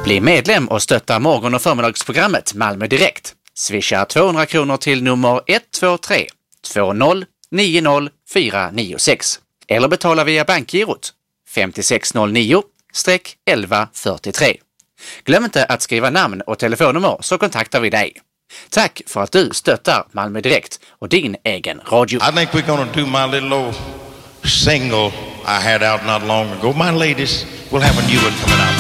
Bli medlem och stötta morgon- och förmiddagsprogrammet Malmö Direkt. Swisha 200 kronor till nummer 123 20 90 496 eller betala via bankgirot 5609-1143. Glöm inte att skriva namn och telefonnummer så kontaktar vi dig. Tack för att du stöttar Malmö Direkt och din egen radio. I think we're going to do my little old single I had out not long ago. My ladies, we'll have a new one coming out.